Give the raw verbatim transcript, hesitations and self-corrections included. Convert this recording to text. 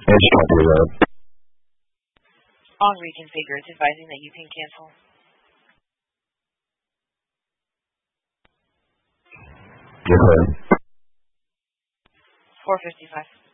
Edge Company Road. All reconfigure. It's advising that you can cancel. Okay. four fifty-five.